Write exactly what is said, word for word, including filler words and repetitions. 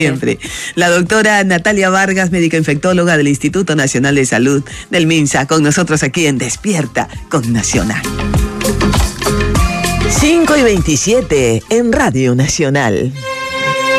Siempre. La doctora Natalia Vargas, médica infectóloga del Instituto Nacional de Salud del MINSA, con nosotros aquí en Despierta con Nacional. cinco y veintisiete en Radio Nacional.